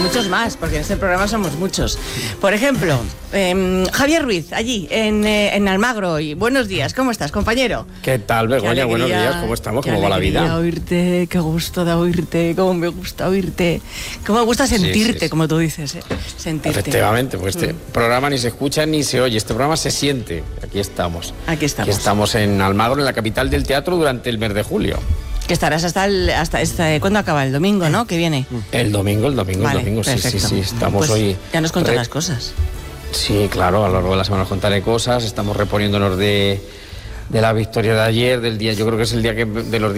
muchos más, porque en este programa somos muchos. Por ejemplo, Javier Ruiz, allí, en Almagro. Y buenos días, ¿cómo estás, compañero? ¿Qué tal, Begoña? Buenos días, ¿cómo estamos? ¿Cómo va la vida? Qué oírte, qué gusto de oírte, cómo me gusta oírte, cómo me gusta sentirte, sí. Como tú dices, sentirte. Efectivamente, pues este programa ni se escucha ni se oye, este programa se siente. Aquí estamos. Aquí estamos. Aquí estamos en Almagro, en la capital del teatro, durante el mes de julio. Que estarás hasta ¿cuándo acaba? El domingo, ¿no? Que viene. El domingo, vale, sí. Estamos pues hoy. Ya nos contarás cosas. Sí, claro, a lo largo de la semana os contaré cosas. Estamos reponiéndonos de la victoria de ayer, del día, yo creo que es el día de los